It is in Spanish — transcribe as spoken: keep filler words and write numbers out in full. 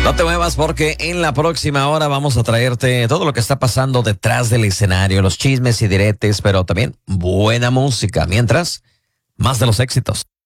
No te muevas porque en la próxima hora vamos a traerte todo lo que está pasando detrás del escenario, los chismes y diretes, pero también buena música. Mientras, más de los éxitos.